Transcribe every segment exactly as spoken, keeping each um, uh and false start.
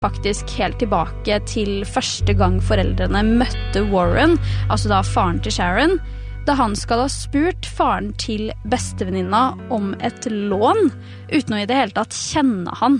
faktisk helt tilbake til første gang foreldrene møtte Warren, altså da faren til Sharon, da han skal ha spurt faren til bestevenninna om et lån, uten å i det hele tatt kjenne han.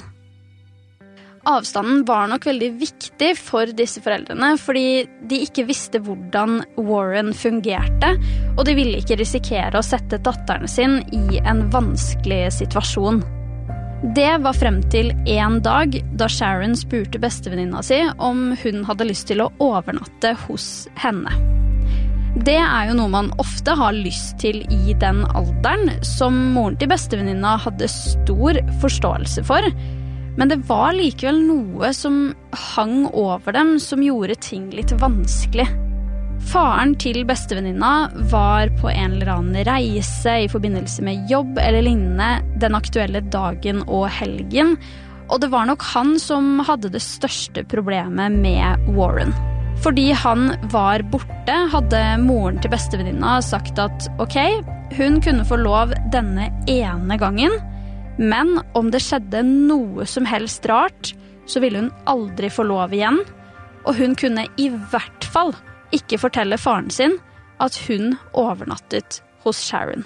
Avstanden var nok veldig viktig for disse foreldrene, fordi de ikke visste hvordan Warren fungerte, og de ville ikke risikere å sette datteren sin i en vanskelig situasjon. Det var frem til en dag da Sharon spurte bestevenninna si om hun hadde lyst til å overnatte hos henne. Det er jo noe man ofte har lyst til i den alderen, som moren til bestevenninna hadde stor forståelse for, men det var likevel noe som hang over dem som gjorde ting litt vanskelig. Faren til bestevenninna var på en eller annen reise i forbindelse med jobb eller lignende den aktuelle dagen og helgen, og det var nok han som hadde det største problemet med Warren. Fordi han var borte, hadde moren til bestevenninna sagt at ok, hun kunne få lov denne ene gangen, men om det skjedde noe som helst rart, så ville hun aldri få lov igjen, og hun kunne i hvert fall ikke fortelle faren sin at hun overnattet hos Sharon.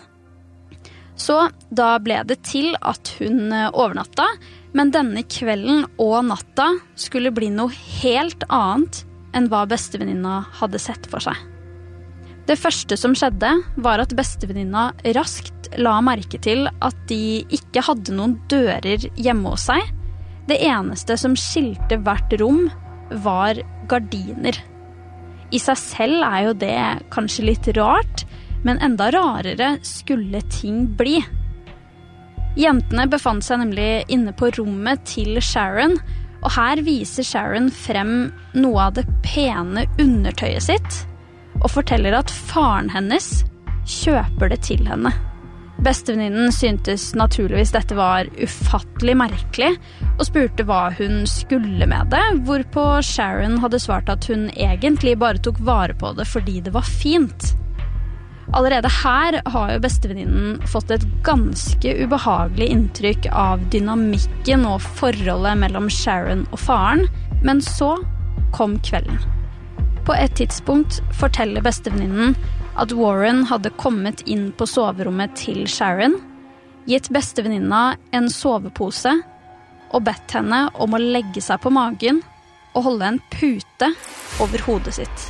Så da ble det til at hun overnatta, men denne kvelden og natta skulle bli noe helt annet enn hva bestevenninna hadde sett for seg. Det første som skjedde var at bestevenninna raskt la merke til at de ikke hadde noen dører hjemme hos seg. Det eneste som skilte hvert rom var gardiner. I seg selv er jo det kanskje litt rart, men enda rarere skulle ting bli. Jentene befant seg nemlig inne på rommet til Sharon, og her viser Sharon frem noe av det pene undertøyet sitt, og forteller at faren hennes kjøper det til henne. Bestevenninnen syntes naturligvis dette var ufattelig merkelig, og spurte hva hun skulle med det, hvorpå Sharon hadde svart at hun egentlig bare tok vare på det fordi det var fint. Allerede her har jo bestevenninnen fått et ganske ubehagelig inntrykk av dynamikken og forholdet mellom Sharon og faren, men så kom kvelden. På et tidspunkt forteller bestevenninnen at Warren hadde kommet inn på soverommet til Sharon, gitt bestevenninna en sovepose og bedt henne om å legge seg på magen og holde en pute over hodet sitt.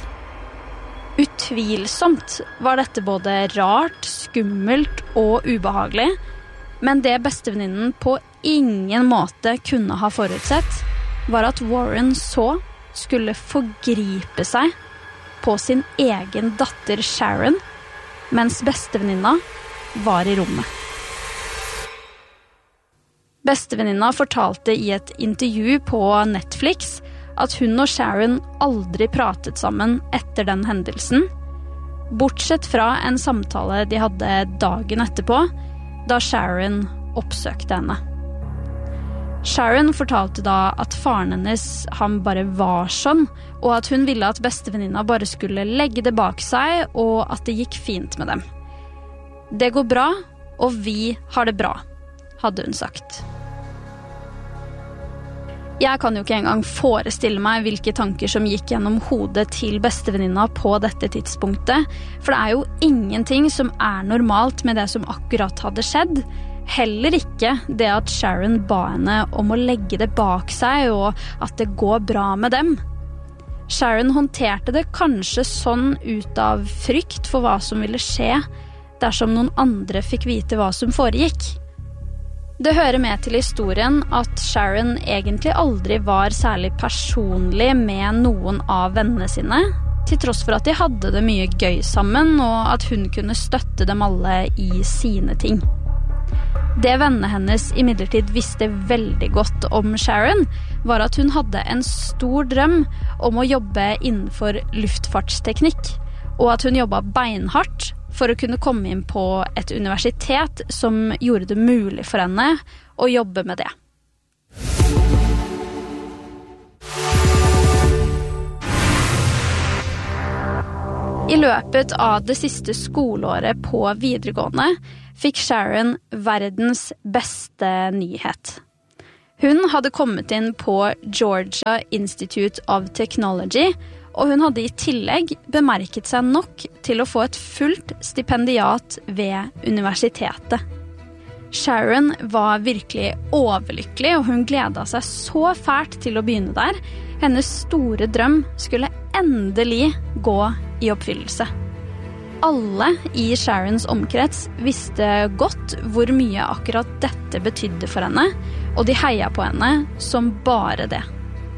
Utvilsomt var dette både rart, skummelt og ubehagelig, men det bestevenninnen på ingen måte kunne ha forutsett, var at Warren så skulle forgripe seg på sin egen datter Sharon, mens bestevenninna var i rommet. Bestevenninna fortalte i et intervju på Netflix at hun og Sharon aldri pratet sammen etter den hendelsen, bortsett fra en samtale de hadde dagen etterpå, da Sharon oppsøkte henne. Sharon fortalte da at faren hennes han bare var sånn, og at hun ville at bestevenninna bare skulle legge det bak seg, og at det gikk fint med dem. Det går bra, og vi har det bra, hadde hun sagt. Jeg kan jo ikke engang forestille meg hvilke tanker som gikk gjennom hodet til bestevenninna på dette tidspunktet, for det er jo ingenting som er normalt med det som akkurat hadde skjedd. Heller ikke det at Sharon ba henne om å legge det bak seg, og at det går bra med dem. Sharon håndterte det kanskje sånn ut av frykt for hva som ville skje dersom noen andre fikk vite hva som foregikk. Det hører med til historien at Sharon egentlig aldri var særlig personlig med noen av vennene sine, til tross for at de hadde det mye gøy sammen, og at hun kunne støtte dem alle i sine ting. Det vennene hennes imidlertid visste veldig godt om Sharon, var at hun hadde en stor drøm om å jobbe innenfor luftfartsteknikk, og at hun jobbet beinhardt for å kunne komme inn på et universitet som gjorde det mulig for henne å jobbe med det. I løpet av det siste skoleåret på videregående fikk Sharon verdens beste nyhet. Hun hadde kommet inn på Georgia Institute of Technology, og hun hadde i tillegg bemerket seg nok til å få et fullt stipendiat ved universitetet. Sharon var virkelig overlykkelig, og hun gledet seg så fælt til å begynne der. Hennes store drøm skulle endelig gå i oppfyllelse. Alle i Sharons omkrets visste godt hvor mye akkurat dette betydde for henne, og de heia på henne som bare det.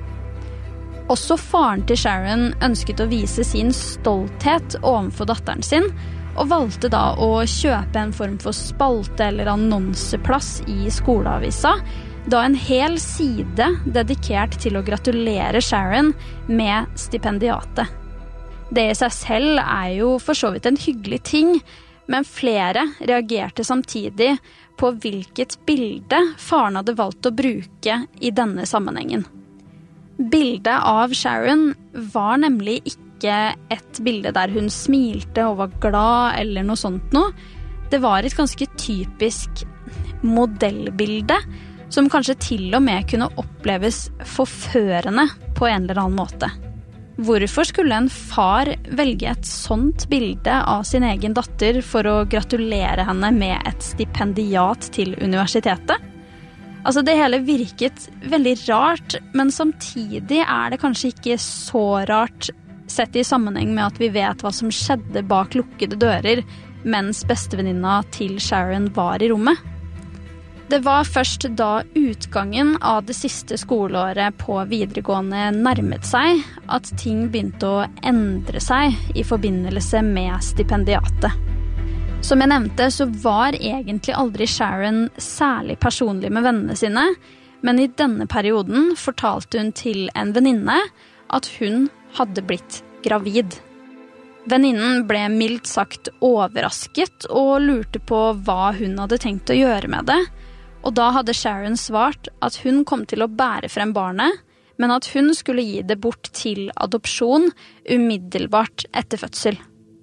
Også faren til Sharon ønsket å vise sin stolthet overfor datteren sin, og valgte da å kjøpe en form for spalte eller annonseplass i skoleavisa, da en hel side dedikert til å gratulere Sharon med stipendiatet. Det i seg selv er jo for så vidt en hyggelig ting, men flere reagerte samtidig på hvilket bilde faren hadde valgt å bruke i denne sammenhengen. Bildet av Sharon var nemlig ikke et bilde der hun smilte og var glad eller noe sånt noe. Det var et ganske typisk modellbilde, som kanskje til og med kunne oppleves forførende på en eller annen måte. Hvorfor skulle en far velge et sånt bilde av sin egen datter for å gratulere henne med et stipendiat til universitetet? Altså, det hele virket veldig rart, men samtidig er det kanskje ikke så rart sett i sammenheng med at vi vet hva som skjedde bak lukkede dører mens bestevenninna til Sharon var i rommet. Det var først da utgangen av det siste skoleåret på videregående nærmet seg at ting begynte å endre seg i forbindelse med stipendiatet. Som jeg nevnte, så var egentlig aldri Sharon særlig personlig med vennene sine, men i denne perioden fortalte hun til en venninne at hun hadde blitt gravid. Venninnen ble mildt sagt overrasket og lurte på hva hun hadde tenkt å gjøre med det, og da hadde Sharon svart at hun kom til å bære frem barnet, men at hun skulle gi det bort til adopsjon umiddelbart etter fødsel.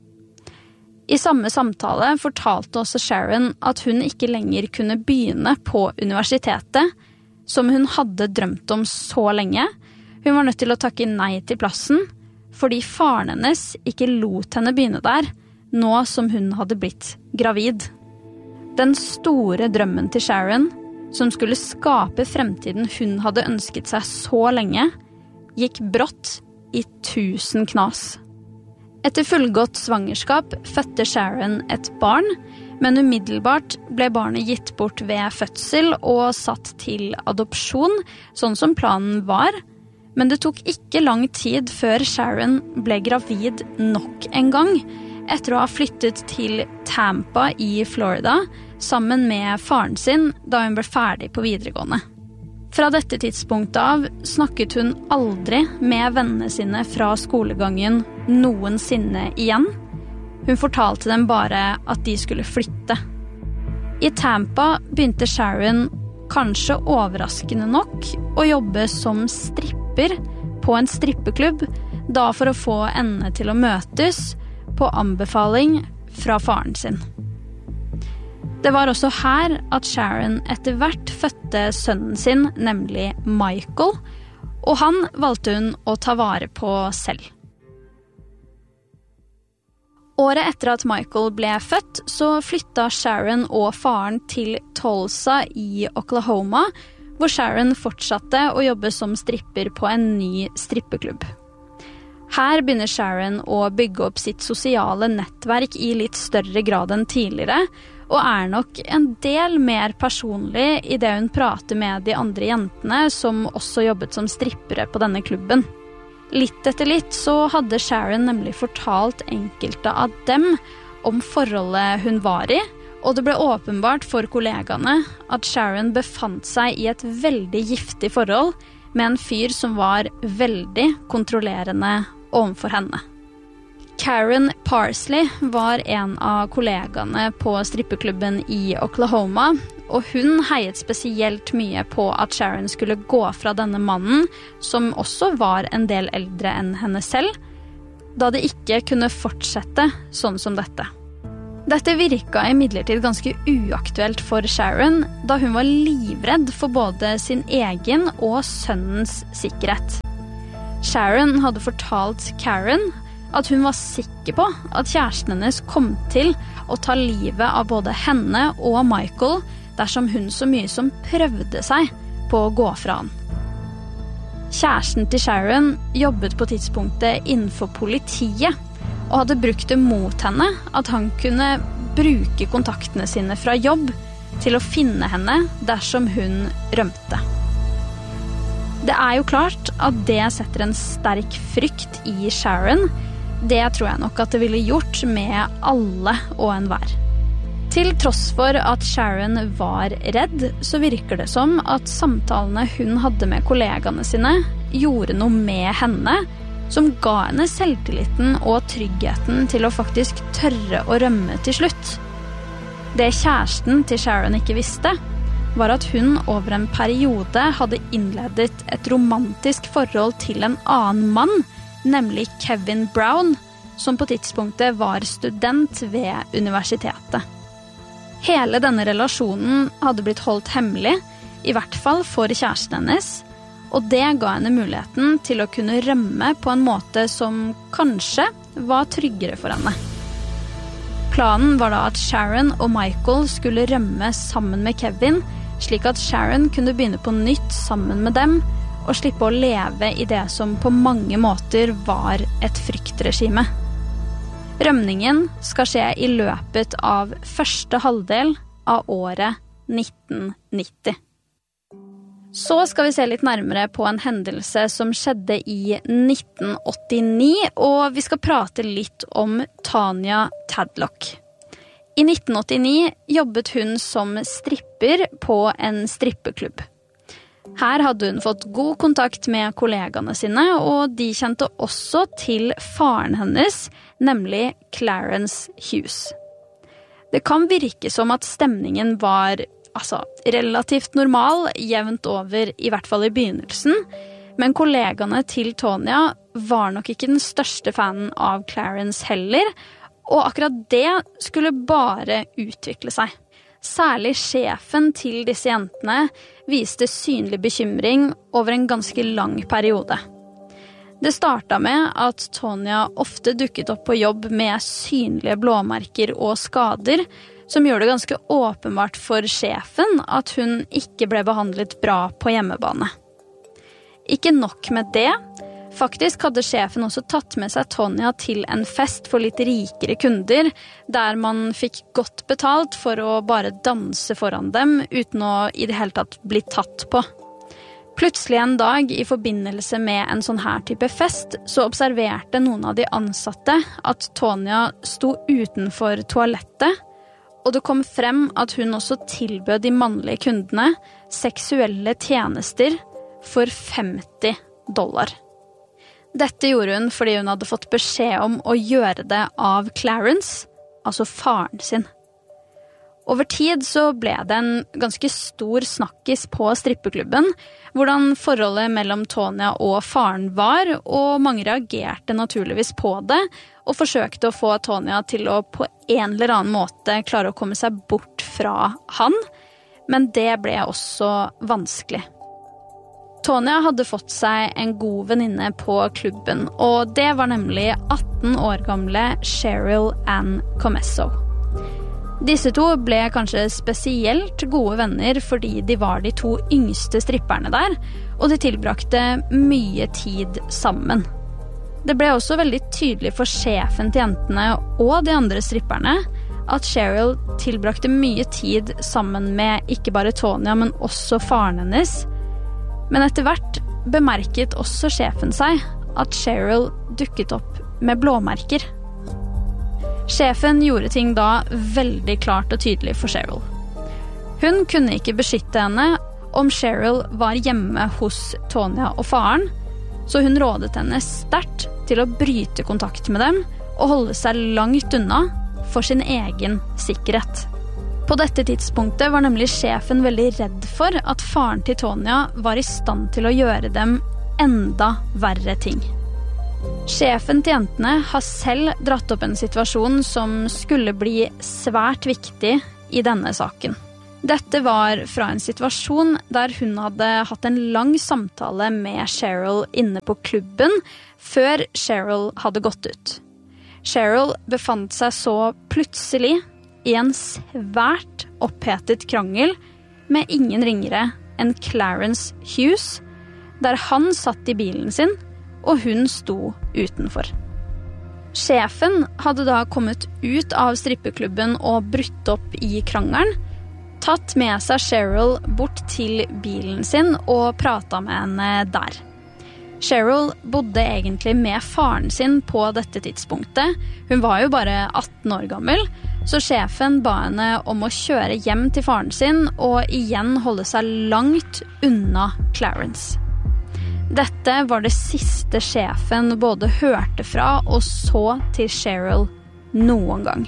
I samme samtale fortalte også Sharon at hun ikke lenger kunne begynne på universitetet, som hun hadde drømt om så lenge. Hun var nødt til å takke nei til plassen, fordi faren hennes ikke lot henne begynne der, nå som hun hadde blitt gravid. Den store drømmen til Sharon, som skulle skape fremtiden hun hadde ønsket seg så lenge, gikk brått i tusen knas. Etter fullgått svangerskap fødte Sharon et barn, men umiddelbart ble barnet gitt bort ved fødsel og satt til adopsjon, sånn som planen var. Men det tok ikke lang tid før Sharon ble gravid nok en gang, etter å ha flyttet til Tampa i Florida sammen med faren sin da hun ble ferdig på videregående. Fra dette tidspunktet av snakket hun aldri med vennene sine fra skolegangen noensinne igjen. Hun fortalte dem bare at de skulle flytte. I Tampa begynte Sharon, kanskje overraskende nok, å jobbe som stripper på en strippeklubb, da for å få endene til å møtes på anbefaling fra faren sin. Det var også her at Sharon etter hvert fødte sønnen sin, nemlig Michael, og han valgte hun å ta vare på selv. Året etter at Michael ble født, så flyttet Sharon og faren til Tulsa i Oklahoma, hvor Sharon fortsatte å jobbe som stripper på en ny strippeklubb. Her begynner Sharon å bygge opp sitt sosiale nettverk i litt større grad enn tidligere, og er nok en del mer personlig i det hun prater med de andre jentene som også jobbet som strippere på denne klubben. Litt etter litt så hadde Sharon nemlig fortalt enkelte av dem om forholdet hun var i, og det ble åpenbart for kollegaene at Sharon befant seg i et veldig giftig forhold med en fyr som var veldig kontrollerende overfor henne. Karen Parsley var en av kollegaene på strippeklubben i Oklahoma, og hun heiet spesielt mye på at Sharon skulle gå fra denne mannen, som også var en del eldre enn henne selv, da det ikke kunne fortsette sånn som dette. Dette virket imidlertid ganske uaktuelt for Sharon, da hun var livredd for både sin egen og sønnens sikkerhet. Sharon hadde fortalt Karen at hun var sikker på at kjæresten hennes kom til å ta livet av både henne og Michael dersom hun så mye som prøvde seg på å gå fra han. Kjæresten til Sharon jobbet på tidspunktet innenfor politiet, og hadde brukt det mot henne at han kunne bruke kontaktene sine fra jobb til å finne henne dersom hun rømte. Det er jo klart at det setter en sterk frykt i Sharon. Det tror jeg nok at det ville gjort med alle og enhver. Til tross for at Sharon var redd, så virker det som at samtalene hun hadde med kollegaene sine gjorde noe med henne, som ga henne selvtilliten og tryggheten til å faktisk tørre å rømme til slutt. Det kjæresten til Sharon ikke visste, var at hun over en periode hadde innledet et romantisk forhold til en annen mann, nemlig Kevin Brown, som på tidspunktet var student ved universitetet. Hele denne relasjonen hadde blitt holdt hemmelig, i hvert fall for kjæresten hennes, og det ga henne muligheten til å kunne rømme på en måte som kanskje var tryggere for henne. Planen var da at Sharon og Michael skulle rømme sammen med Kevin, slik at Sharon kunne begynne på nytt sammen med dem, og slippe å leve i det som på mange måter var et fryktregime. Rømningen skal skje i løpet av første halvdel av året nitten nitti. Så skal vi se litt nærmere på en hendelse som skjedde i nitten åttini, og vi skal prate litt om Tanya Tadlock. I nitten åttini jobbet hun som stripper på en strippeklubb. Her hadde hun fått god kontakt med kollegaene sine, og de kjente også til faren hennes, nemlig Clarence Hughes. Det kan virke som at stemningen var altså, relativt normal, jevnt over, i hvert fall i begynnelsen, men kollegaene til Tonya var nok ikke den største fanen av Clarence heller, og akkurat det skulle bare utvikle seg. Særlig sjefen til disse jentene viste synlig bekymring over en ganske lang periode. Det startet med at Tonya ofte dukket opp på jobb med synlige blåmerker og skader, som gjorde det ganske åpenbart for sjefen at hun ikke ble behandlet bra på hjemmebane. Ikke nok med det, faktisk hadde sjefen også tatt med seg Tonya til en fest for litt rikere kunder, der man fikk godt betalt for å bare danse foran dem, uten å i det hele tatt bli tatt på. Plutselig en dag i forbindelse med en sånn her type fest, så observerte noen av de ansatte at Tonya sto utenfor toalettet, og det kom frem at hun også tilbød de mannlige kundene seksuelle tjenester for femti dollar. Dette gjorde hun fordi hun hadde fått beskjed om å gjøre det av Clarence, altså faren sin. Over tid så ble det en ganske stor snakkis på strippeklubben, hvordan forholdet mellom Tonya og faren var, og mange reagerte naturligvis på det, og forsøkte å få Tonya til å på en eller annen måte klare å komme seg bort fra han, men det ble også vanskelig. Tonya hadde fått seg en god venninne på klubben, og det var nemlig atten år gamle Cheryl Ann Comesso. Disse to ble kanskje spesielt gode venner fordi de var de to yngste stripperne der, og de tilbrakte mye tid sammen. Det ble også veldig tydelig for sjefen til jentene og de andre stripperne at Cheryl tilbrakte mye tid sammen med ikke bare Tonya, men også faren hennes. Men etter hvert bemerket også sjefen seg at Cheryl dukket opp med blåmerker. Sjefen gjorde ting da veldig klart og tydelig for Cheryl. Hun kunne ikke beskytte henne om Cheryl var hjemme hos Tonya og faren, så hun rådet henne sterkt til å bryte kontakt med dem og holde seg langt unna for sin egen sikkerhet. På dette tidspunktet var nemlig sjefen veldig redd for at faren til Tonya var i stand til å gjøre dem enda verre ting. Sjefen til jentene har selv dratt opp en situasjon som skulle bli svært viktig i denne saken. Dette var fra en situasjon der hun hadde hatt en lang samtale med Cheryl inne på klubben før Cheryl hadde gått ut. Cheryl befant seg så plutselig i en svært opphetet krangel med ingen ringere enn Clarence Hughes, der han satt i bilen sin og hun sto utenfor. Sjefen hadde da kommet ut av strippeklubben og brutt opp i krangelen, tatt med seg Cheryl bort til bilen sin og pratet med henne der. Cheryl bodde egentlig med faren sin på dette tidspunktet. Hun var jo bare atten år gammel, så sjefen ba henne om å kjøre hjem til faren sin og igjen holde seg langt unna Clarence. Dette var det siste sjefen både hørte fra og så til Cheryl noen gang.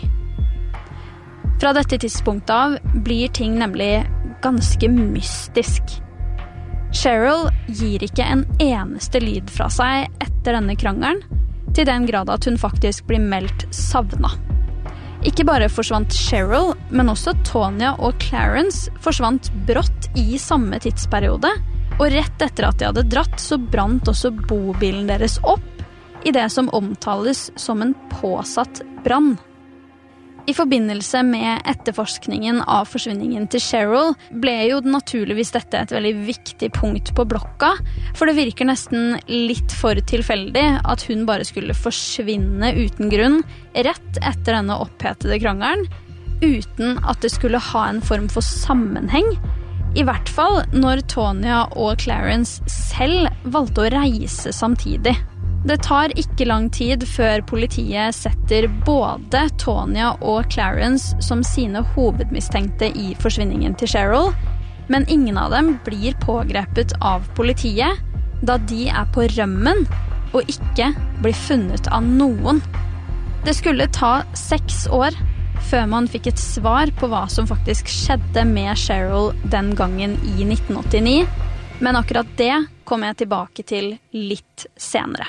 Fra dette tidspunktet av blir ting nemlig ganske mystisk. Cheryl gir ikke en eneste lyd fra seg etter denne krangelen, til den grad at hun faktisk blir meldt savnet. Ikke bare forsvant Cheryl, men også Tonya og Clarence forsvant brått i samme tidsperiode, og rett etter at de hadde dratt, så brant også bobilen deres opp i det som omtales som en påsatt brann. I forbindelse med etterforskningen av forsvinningen til Cheryl ble jo naturligvis dette et veldig viktig punkt på blokka, for det virker nesten litt for tilfeldig at hun bare skulle forsvinne uten grunn rett etter denne opphetede krangelen, uten at det skulle ha en form for sammenheng, i hvert fall når Tonya og Clarence selv valgte å reise samtidig. Det tar ikke lang tid før politiet setter både Tonya og Clarence som sine hovedmistenkte i forsvinningen til Cheryl, men ingen av dem blir pågrepet av politiet, da de er på rømmen og ikke blir funnet av noen. Det skulle ta seks år før man fikk et svar på hva som faktisk skjedde med Cheryl den gangen i nitten åttini, men akkurat det kommer jeg tilbake til litt senere.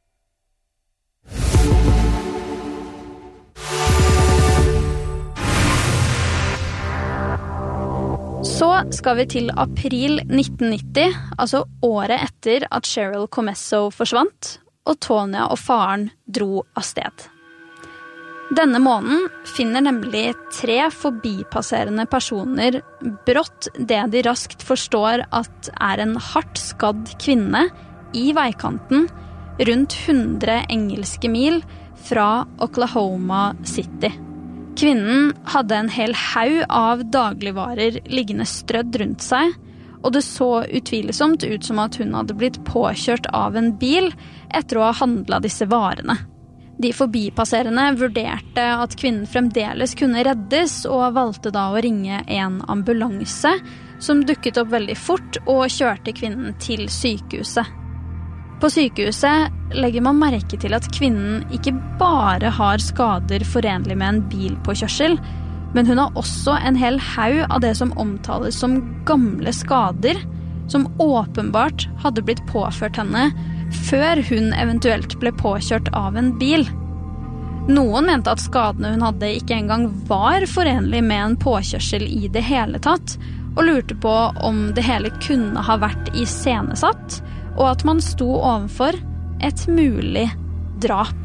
Så skal vi til april nitten nitti, altså året etter at Cheryl Comesso forsvant, og Tonya og faren dro av sted. Denne måneden finner nemlig tre forbipasserende personer brått det de raskt forstår at er en hardt skadd kvinne i veikanten rundt hundre engelske mil fra Oklahoma City. Kvinnen hadde en hel haug av dagligvarer liggende strødd rundt seg, og det så utvilsomt ut som at hun hadde blitt påkjørt av en bil etter å ha handlet disse varene. De forbipasserende vurderte at kvinnen fremdeles kunne reddes, og valgte da å ringe en ambulanse, som dukket opp veldig fort og kjørte kvinnen til sykehuset. På sykehuset legger man merke til at kvinnen ikke bare har skader forenlig med en bilpåkjørsel, men hun har også en hel haug av det som omtales som gamle skader, som åpenbart hadde blitt påført henne før hun eventuelt ble påkjørt av en bil. Noen mente at skadene hun hadde ikke engang var forenlig med en påkjørsel i det hele tatt, og lurte på om det hele kunne ha vært iscenesatt, og at man sto overfor et mulig drap.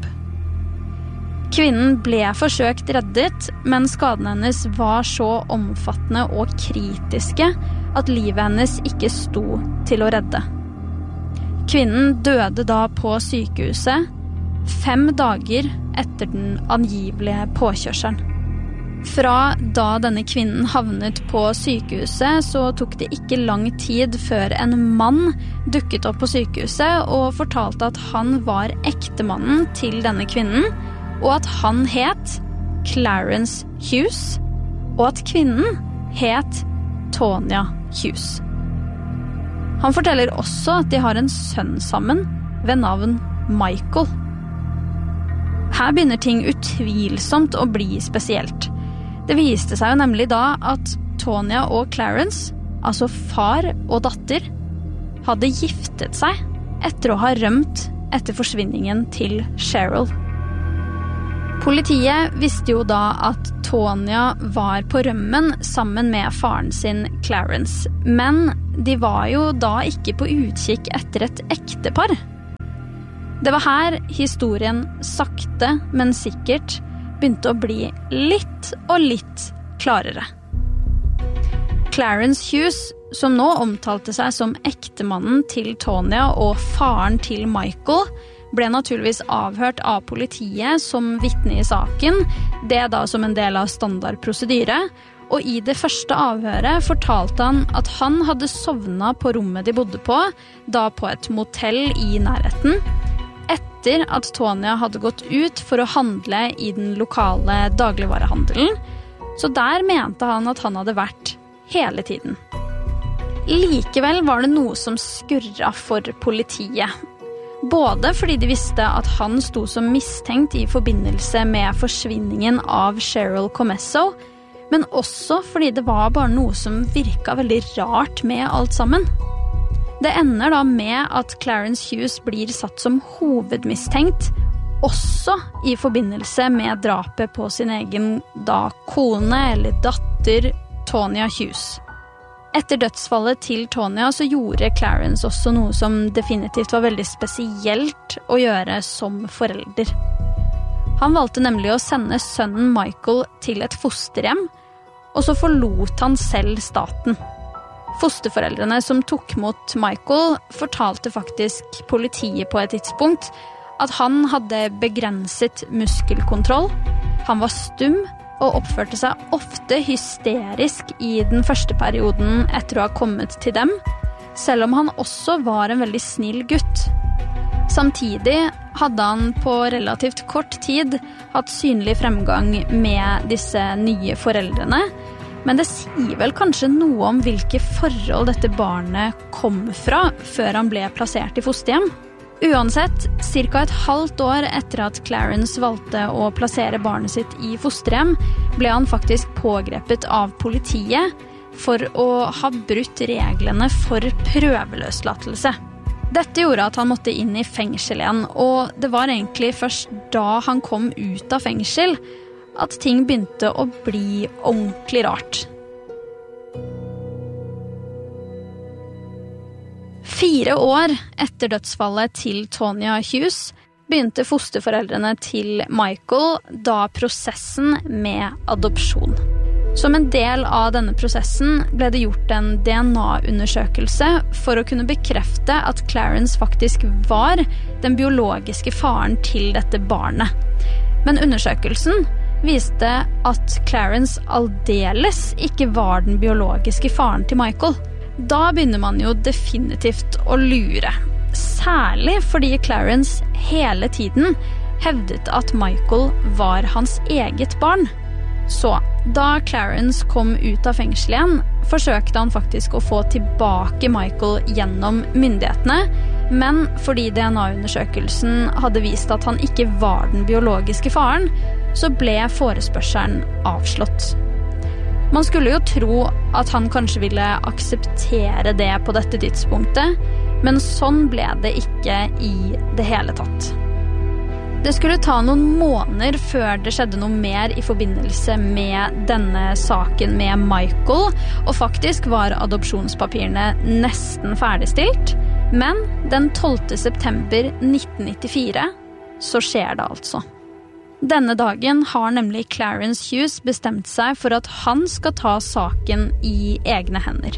Kvinnen ble forsøkt reddet, men skadene hennes var så omfattende og kritiske at livet hennes ikke sto til å redde. Kvinnen døde da på sykehuset, fem dager etter den angivelige påkjørselen. Fra da denne kvinnen havnet på sykehuset, så tok det ikke lang tid før en mann dukket opp på sykehuset og fortalte at han var ektemannen til denne kvinnen, og at han het Clarence Hughes, og at kvinnen het Tonya Hughes. Han forteller også at de har en sønn sammen ved navn Michael. Her begynner ting utvilsomt å bli spesielt. Det viste seg jo nemlig da at Tonya og Clarence, altså far og datter, hadde giftet seg etter å ha rømt etter forsvinningen til Cheryl. Politiet visste jo da at Tonya var på rømmen sammen med faren sin Clarence, men de var jo da ikke på utkikk etter et ektepar. Det var her historien sakte, men sikkert begynte å bli litt og litt klarere. Clarence Hughes, som nå omtalte seg som ektemannen til Tonya og faren til Michael, ble naturligvis avhørt av politiet som vitne i saken, det da som en del av standardprosedyre, og i det første avhøret fortalte han at han hadde sovnet på rommet de bodde på, da på et motell i nærheten, etter at Tonya hadde gått ut for å handle i den lokale dagligvarehandelen, så der mente han at han hadde vært hele tiden. Likevel var det noe som skurret for politiet. Både fordi de visste at han sto som mistenkt i forbindelse med forsvinningen av Cheryl Comesso, men også fordi det var bare noe som virket veldig rart med alt sammen. Det ender da med at Clarence Hughes blir satt som hovedmistenkt, også i forbindelse med drapet på sin egen da kone eller datter Tonya Hughes. Etter dødsfallet til Tonya så gjorde Clarence også noe som definitivt var veldig spesielt å gjøre som forelder. Han valgte nemlig å sende sønnen Michael til et fosterhjem, og så forlot han selv staten. Fosterforeldrene som tok mot Michael fortalte faktisk politiet på et tidspunkt at han hadde begrenset muskelkontroll, han var stum, og oppførte seg ofte hysterisk i den første perioden etter å ha kommet til dem, selv om han også var en veldig snill gutt. Samtidig hadde han på relativt kort tid hatt synlig fremgang med disse nye foreldrene, men det sier vel kanskje noe om hvilke forhold dette barnet kom fra før han ble plassert i fosterhjem. Uansett, cirka et halvt år etter at Clarence valgte å plassere barnet sitt i fosterhjem, ble han faktisk pågrepet av politiet for å ha brutt reglene for prøveløslatelse. Dette gjorde at han måtte inn i fengsel igjen, og det var egentlig først da han kom ut av fengsel at ting begynte å bli ordentlig rart. Fire år etter dødsfallet til Tonya Hughes begynte fosterforeldrene til Michael da prosessen med adopsjon. Som en del av denne prosessen ble det gjort en D N A-undersøkelse for å kunne bekrefte at Clarence faktisk var den biologiske faren til dette barnet. Men undersøkelsen viste at Clarence aldeles ikke var den biologiske faren til Michael. Da begynner man jo definitivt å lure, særlig fordi Clarence hele tiden hevdet at Michael var hans eget barn. Så, da Clarence kom ut av fengsel igjen, forsøkte han faktisk å få tilbake Michael gjennom myndighetene, men fordi D N A-undersøkelsen hadde vist at han ikke var den biologiske faren, så ble forespørselen avslått. Man skulle jo tro at han kanskje ville akseptere det på dette tidspunktet, men sånn ble det ikke i det hele tatt. Det skulle ta noen måneder før det skjedde noe mer i forbindelse med denne saken med Michael, og faktisk var adopsjonspapirene nesten ferdigstilt, men den tolvte september nitten nittifire så skjer det altså. Denne dagen har nemlig Clarence Hughes bestemt seg for at han skal ta saken i egne hender.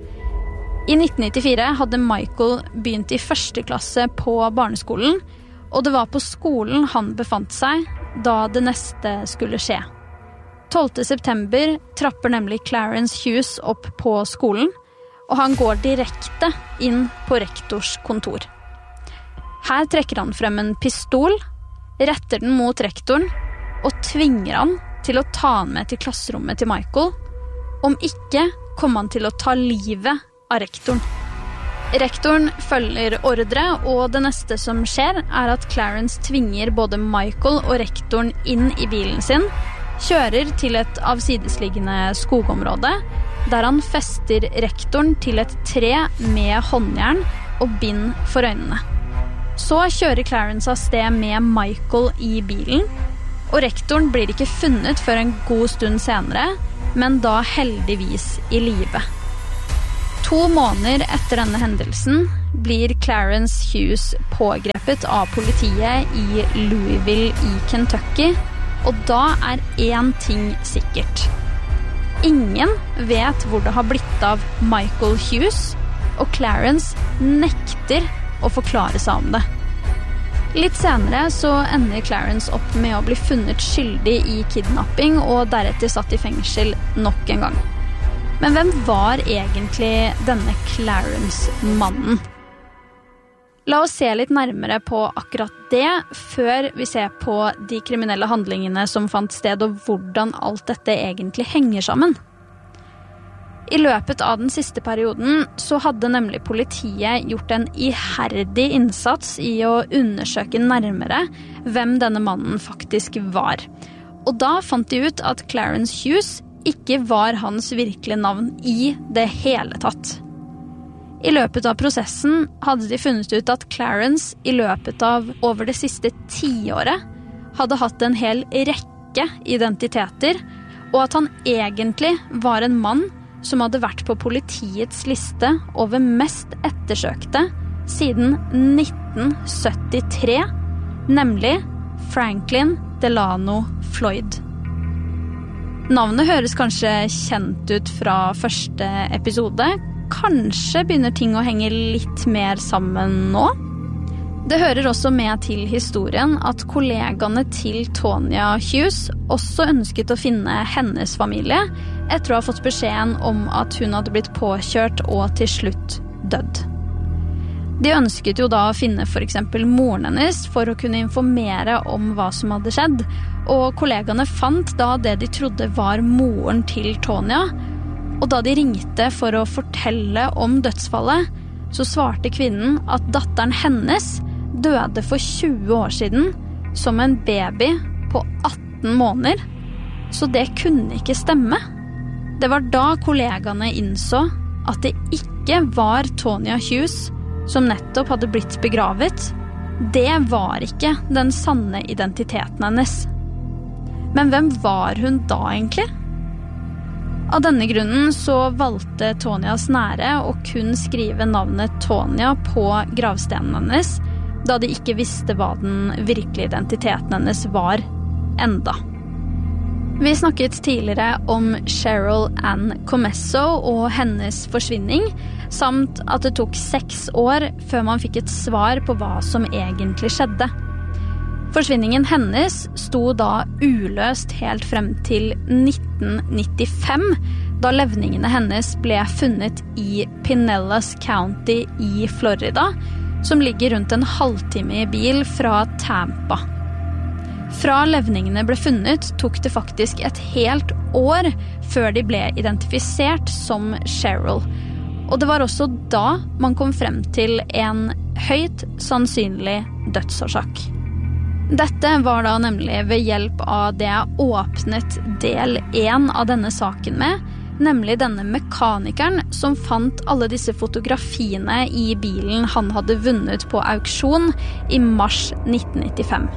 I nitten nittifire hadde Michael begynt i første klasse på barneskolen, og det var på skolen han befant seg da det neste skulle skje. tolvte september trapper nemlig Clarence Hughes opp på skolen, og han går direkte inn på rektors kontor. Her trekker han frem en pistol, retter den mot rektoren og tvinger han til å ta han med til klasserommet til Michael. Om ikke kommer han til å ta livet av rektoren. Rektoren følger ordre, og det neste som skjer er at Clarence tvinger både Michael og rektoren inn i bilen sin, kjører til et avsidesliggende skogområde, der han fester rektoren til et tre med håndjern og bind for øynene. Så kjører Clarence av sted med Michael i bilen, og rektoren blir ikke funnet før en god stund senere, men da heldigvis i live. To måneder etter denne hendelsen blir Clarence Hughes pågrepet av politiet i Louisville i Kentucky, og da er én ting sikkert. Ingen vet hvor det har blitt av Michael Hughes, og Clarence nekter å forklare seg om det. Litt senere så ender Clarence opp med å bli funnet skyldig i kidnapping og deretter satt i fengsel nok en gang. Men hvem var egentlig denne Clarence-mannen? La oss se litt nærmere på akkurat det, før vi ser på de kriminelle handlingene som fant sted, og hvordan alt dette egentlig henger sammen. I løpet av den siste perioden så hadde nemlig politiet gjort en iherdig innsats i å undersøke nærmere hvem denne mannen faktisk var. Og da fant de ut at Clarence Hughes ikke var hans virkelige navn i det hele tatt. I løpet av prosessen hadde de funnet ut at Clarence i løpet av over det siste tiåret hadde hatt en hel rekke identiteter, og at han egentlig var en mann som hadde vært på politiets liste over mest ettersøkte siden nitten syttitre, nemlig Franklin Delano Floyd. Navnet høres kanskje kjent ut fra første episode. Kanskje begynner ting å henge litt mer sammen nå. Det hører også med til historien at kollegaene til Tonya Hughes også ønsket å finne hennes familie etter å ha fått beskjeden om at hun hadde blitt påkjørt og til slutt dødd. De ønsket jo da å finne for eksempel moren hennes for å kunne informere om hva som hadde skjedd, og kollegaene fant da det de trodde var moren til Tonya. Og da de ringte for å fortelle om dødsfallet, så svarte kvinnen at datteren hennes døde for tjue år siden som en baby på atten måneder, så det kunne ikke stemme. Det var da kollegaene innså at det ikke var Tonya Hughes som nettopp hadde blitt begravet. Det var ikke den sanne identiteten hennes. Men hvem var hun da egentlig? Av denne grunnen så valgte Tonyas nære å kun skrive navnet Tonya på gravstenen hennes, da de ikke visste hva den virkelige identiteten hennes var enda. Vi snakket tidligere om Cheryl Ann Comesso og hennes forsvinning, samt at det tok seks år før man fikk et svar på hva som egentlig skjedde. Forsvinningen hennes sto da uløst helt frem til nitten nittifem, da levningene hennes ble funnet i Pinellas County i Florida, som ligger rundt en halvtime i bil fra Tampa. Fra levningene ble funnet tok det faktisk et helt år før de ble identifisert som Cheryl. Og det var også da man kom frem til en høyt sannsynlig dødsårsak. Dette var da nemlig ved hjelp av det jeg åpnet del én av denne saken med, nemlig denne mekanikeren som fant alle disse fotografiene i bilen han hadde vunnet på auksjon i mars nitten nittifem.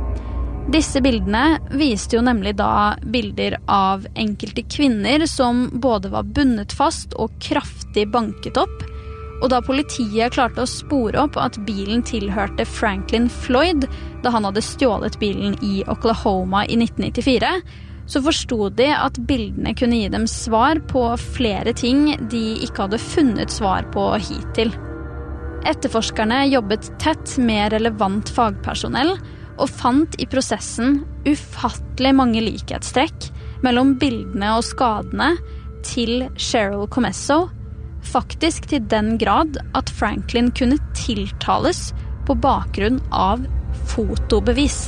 Disse bildene viste jo nemlig da bilder av enkelte kvinner som både var bundet fast og kraftig banket opp, og da politiet klarte å spore opp at bilen tilhørte Franklin Floyd da han hadde stjålet bilen i Oklahoma i nitten nittifire, så forstod de at bildene kunne gi dem svar på flere ting de ikke hadde funnet svar på hittil. Etterforskerne jobbet tett med relevant fagpersonell og fant i prosessen ufattelig mange likhetstrekk mellom bildene og skadene til Cheryl Comesso, faktisk til den grad at Franklin kunne tiltales på bakgrunn av fotobevis.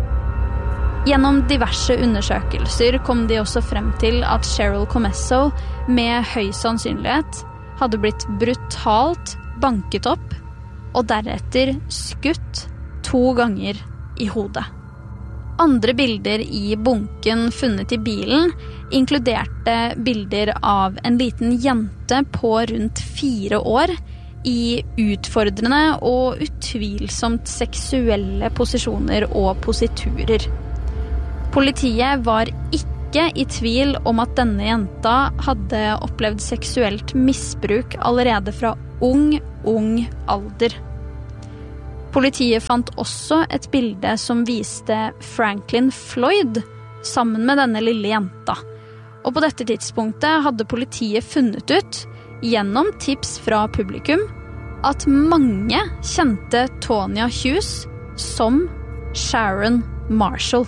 Gjennom diverse undersøkelser kom de også frem til at Cheryl Comesso med høy sannsynlighet hadde blitt brutalt banket opp og deretter skutt to ganger i hodet. Andre bilder i bunken funnet i bilen inkluderte bilder av en liten jente på rundt fire år i utfordrende og utvilsomt seksuelle posisjoner og positurer. Politiet var ikke i tvil om at denne jenta hadde opplevd seksuelt misbruk allerede fra ung, ung alder. Politiet fant også et bilde som viste Franklin Floyd sammen med denne lille jenta. Og på dette tidspunktet hadde politiet funnet ut, gjennom tips fra publikum, at mange kjente Tonya Hughes som Sharon Marshall.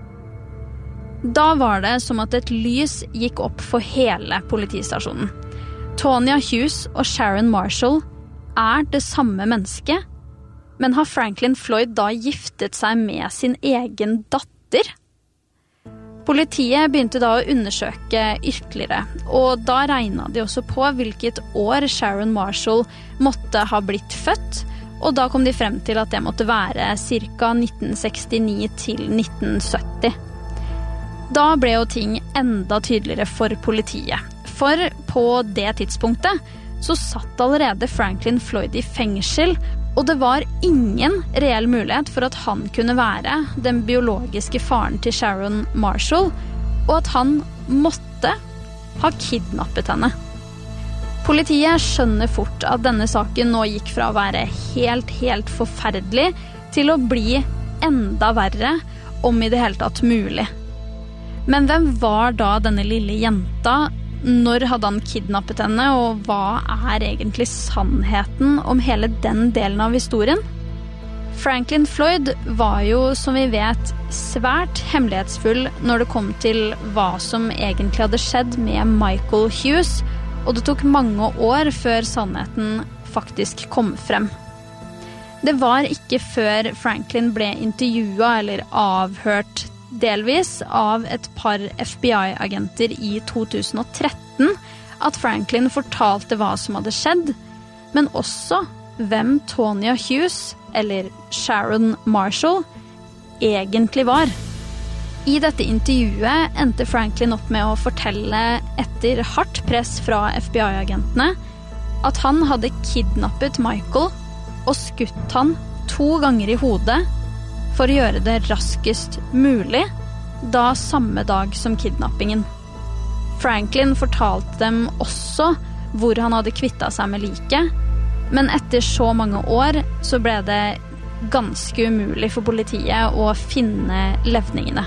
Da var det som at et lys gikk opp for hele politistasjonen. Tonya Hughes og Sharon Marshall er det samme mennesket, men har Franklin Floyd da giftet seg med sin egen datter? Politiet begynte da å undersøke ytterligere, og da regnet de også på hvilket år Sharon Marshall måtte ha blitt født, og da kom de frem til at det måtte være ca. nitten sekstini til nitten sytti. Da ble jo ting enda tydeligere for politiet, for på det tidspunktet så satt allerede Franklin Floyd i fengsel, og det var ingen reell mulighet for at han kunne være den biologiske faren til Sharon Marshall, og at han måtte ha kidnappet henne. Politiet skjønner fort at denne saken nå gikk fra å være helt, helt forferdelig til å bli enda verre, om i det hele tatt mulig. Men hvem var da denne lille jenta? Når hadde han kidnappet henne, og hva er egentlig sannheten om hele den delen av historien? Franklin Floyd var jo, som vi vet, svært hemmelighetsfull når det kom til hva som egentlig hadde skjedd med Michael Hughes, og det tok mange år før sannheten faktisk kom frem. Det var ikke før Franklin ble intervjuet eller avhørt delvis av et par F B I-agenter i to tusen og tretten at Franklin fortalte hva som hadde skjedd, men også hvem Tonya Hughes, eller Sharon Marshall, egentlig var. I dette intervjuet endte Franklin opp med å fortelle etter hardt press fra F B I-agentene at han hadde kidnappet Michael og skutt han to ganger i hodet for å gjøre det raskest mulig, da samme dag som kidnappingen. Franklin fortalte dem også hvor han hadde kvittet seg med liket, men etter så mange år så ble det ganske umulig for politiet å finne levningene.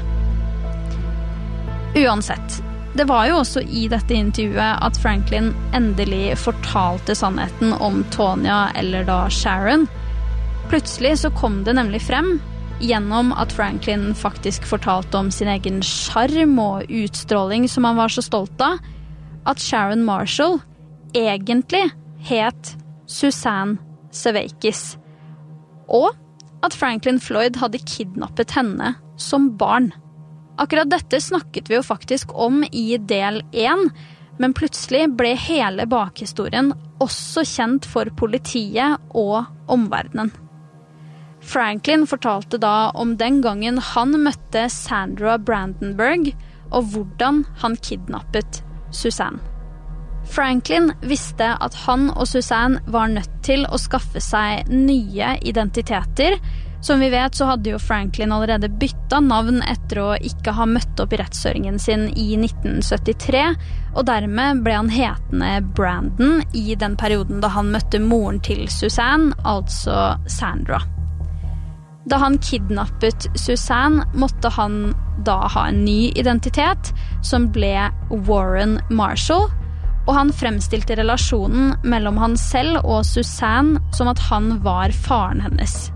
Uansett, det var jo også i dette intervjuet at Franklin endelig fortalte sannheten om Tonya eller da Sharon. Plutselig så kom det nemlig frem, gjennom at Franklin faktisk fortalte om sin egen charm og utstråling som han var så stolt av, at Sharon Marshall egentlig het Suzanne Sevakis, og at Franklin Floyd hadde kidnappet henne som barn. Akkurat dette snakket vi jo faktisk om i del én, men plutselig ble hele bakhistorien også kjent for politiet og omverdenen. Franklin fortalte da om den gangen han møtte Sandra Brandenburg, og hvordan han kidnappet Suzanne. Franklin visste at han og Suzanne var nødt til å skaffe seg nye identiteter. Som vi vet så hadde jo Franklin allerede byttet navn etter å ikke ha møtt opp i rettshøringen sin i nitten syttitre, og dermed ble han hetende Brandon i den perioden da han møtte moren til Suzanne, altså Sandra. Da han kidnappet Suzanne, måtte han da ha en ny identitet, som ble Warren Marshall, og han fremstilte relasjonen mellom han selv og Suzanne som at han var faren hennes.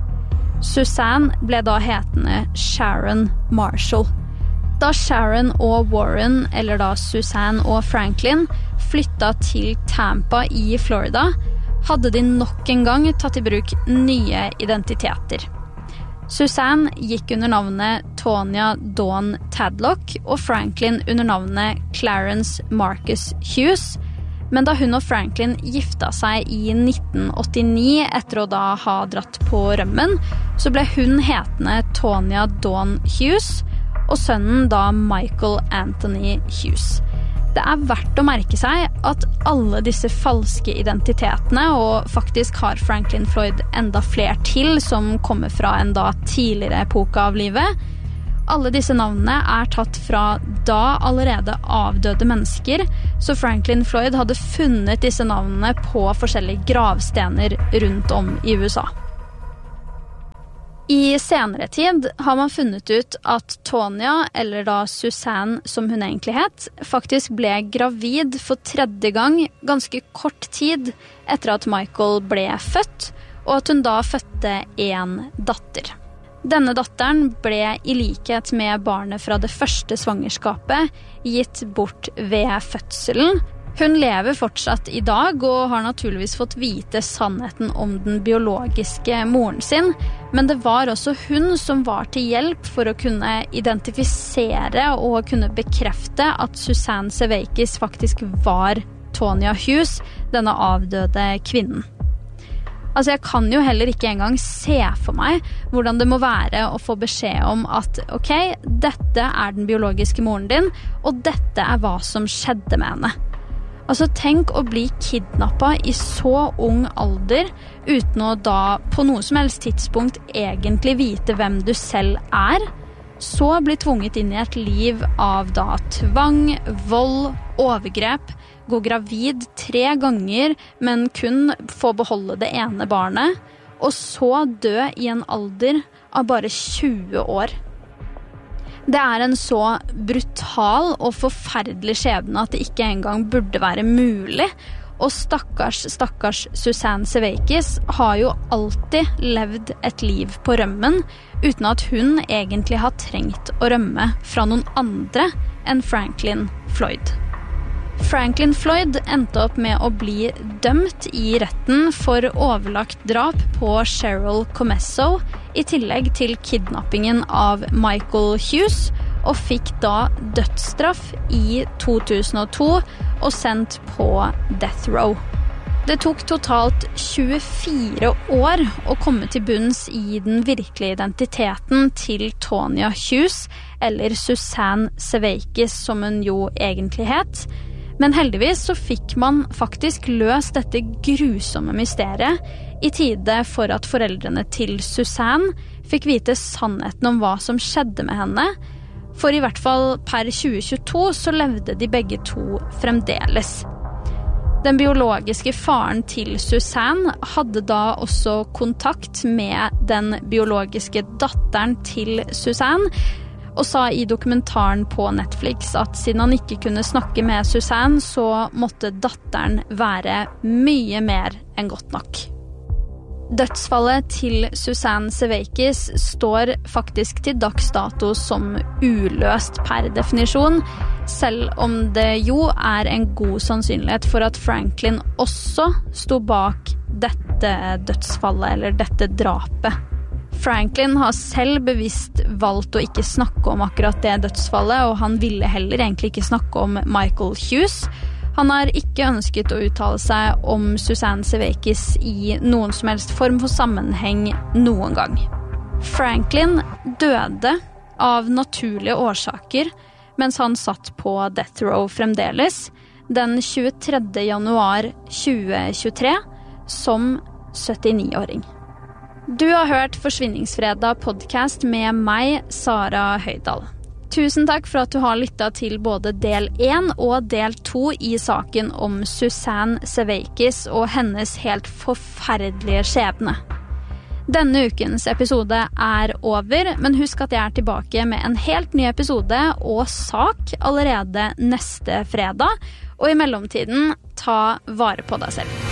Suzanne ble da hetende Sharon Marshall. Da Sharon og Warren, eller da Suzanne og Franklin, flyttet til Tampa i Florida, hadde de nok en gang tatt i bruk nye identiteter. Suzanne gikk under navnet Tonya Dawn Tadlock, og Franklin under navnet Clarence Marcus Hughes, men da hun og Franklin gifta seg i nitten åttini etter å da ha dratt på rømmen, så ble hun hetende Tonya Dawn Hughes, og sønnen da Michael Anthony Hughes. Det er verdt å merke seg at alle disse falske identitetene, og faktisk har Franklin Floyd enda flere til som kommer fra en da tidligere epoke av livet, alle disse navnene er tatt fra da allerede avdøde mennesker, så Franklin Floyd hadde funnet disse navnene på forskjellige gravstener rundt om i U S A. I senere tid har man funnet ut at Tonya, eller da Suzanne som hun egentlig het, faktisk ble gravid for tredje gang ganske kort tid etter at Michael ble født, og at hun da fødte en datter. Denne datteren ble i likhet med barnet fra det første svangerskapet gitt bort ved fødselen. Hun lever fortsatt i dag og har naturligvis fått vite sannheten om den biologiske moren sin, men det var også hun som var til hjelp for å kunne identifisere og kunne bekrefte at Suzanne Sevakis faktisk var Tonya Hughes, denne avdøde kvinnen. Altså, jeg kan jo heller ikke engang se for meg hvordan det må være å få beskjed om at ok, dette er den biologiske moren din, og dette er hva som skjedde med henne. Altså, tenk å bli kidnappet i så ung alder uten å da på noe som helst tidspunkt egentlig vite hvem du selv er, så bli tvunget inn i et liv av da tvang, vold, overgrep, gå gravid tre ganger, men kun få beholde det ene barnet, og så dø i en alder av bare tjue år. Det er en så brutal og forferdelig skjebne at det ikke engang burde være mulig, og stakkars, stakkars Suzanne Sevakis har jo alltid levd et liv på rømmen, uten at hun egentlig har trengt å rømme fra noen andre enn Franklin Floyd. Franklin Floyd endte opp med å bli dømt i retten for overlagt drap på Cheryl Comesso, i tillegg til kidnappingen av Michael Hughes, og fikk da dødsstraff i to tusen og to og sendt på death row. Det tok totalt tjuefire år å komme til bunns i den virkelige identiteten til Tonya Hughes, eller Suzanne Sevakis som hun jo egentlig het. Men heldigvis så fikk man faktisk løst dette grusomme mysteriet i tide for at foreldrene til Suzanne fikk vite sannheten om hva som skjedde med henne, for i hvert fall per tjue tjueto så levde de begge to fremdeles. Den biologiske faren til Suzanne hadde da også kontakt med den biologiske datteren til Suzanne, og sa i dokumentaren på Netflix at siden han ikke kunne snakke med Suzanne, så måtte datteren være mye mer enn godt nok. Dødsfallet til Suzanne Sevakis står faktisk til dags dato som uløst per definisjon, selv om det jo er en god sannsynlighet for at Franklin også sto bak dette dødsfallet eller dette drapet. Franklin har selv bevisst valgt å ikke snakke om akkurat det dødsfallet, og han ville heller egentlig ikke snakke om Michael Hughes. Han har ikke ønsket å uttale seg om Suzanne Sevakis i noen som helst form for sammenheng noen gang. Franklin døde av naturlige årsaker mens han satt på death row fremdeles den tjuetredje januar tjue tjuetre som syttini-åring. Du har hørt Forsvinningsfredag podcast med meg, Sara Høydal. Tusen takk for at du har lyttet til både del én og del to i saken om Suzanne Sevakis og hennes helt forferdelige skjebne. Denne ukens episode er over, men husk at jeg er tilbake med en helt ny episode og sak allerede neste fredag, og i mellomtiden ta vare på deg selv.